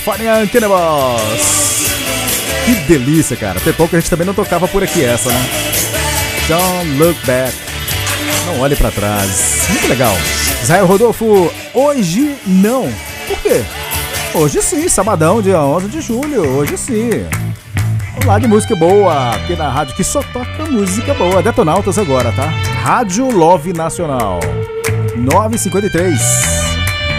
California Cannibals. Que delícia, cara. Tem pouco que a gente também não tocava por aqui essa, né? Don't look back. Não olhe pra trás. Muito legal. Israel Rodolfo, hoje não. Por quê? Hoje sim, sabadão, dia 11 de julho. Hoje sim. Vamos lá de música boa, aqui na rádio que só toca música boa. Detonautas agora, tá? Rádio Love Nacional 953.